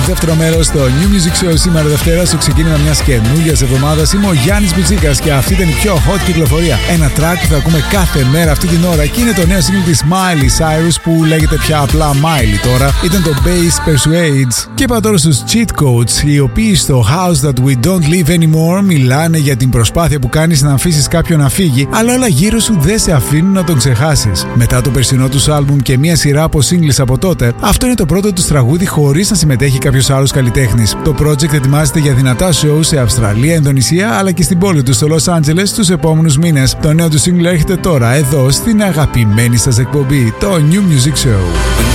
Δεύτερο μέρος στο New Music Show σήμερα Δευτέρα, στο ξεκίνημα μιας καινούργιας εβδομάδας. Είμαι ο Γιάννης Μπουτσίκας και αυτή ήταν η πιο hot κυκλοφορία. Ένα track που θα ακούμε κάθε μέρα αυτή την ώρα και είναι το νέο single της Miley Cyrus που λέγεται πια απλά Miley τώρα. Ήταν το Bass Persuades. Και είπα τώρα στους Cheat Codes, οι οποίοι στο House That We Don't Live Anymore μιλάνε για την προσπάθεια που κάνεις να αφήσεις κάποιον να φύγει, αλλά όλα γύρω σου δεν σε αφήνουν να τον ξεχάσεις. Μετά το περσινό τους άλμπουμ και μια σειρά από singles από τότε, αυτό είναι το πρώτο τους τραγούδι χωρίς να συμμετέχει κάποιος άλλος καλλιτέχνης. Το project ετοιμάζεται για δυνατά show σε Αυστραλία, Ινδονησία αλλά και στην πόλη του στο Los Angeles τους επόμενους μήνες. Το νέο του single έρχεται τώρα εδώ στην αγαπημένη σας εκπομπή, το New Music Show.